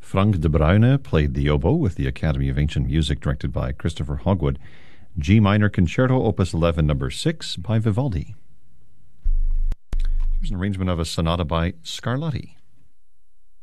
Frank de Bruyne played the oboe with the Academy of Ancient Music, directed by Christopher Hogwood. G minor Concerto, Opus 11, number 6, by Vivaldi. Here's an arrangement of a sonata by Scarlatti.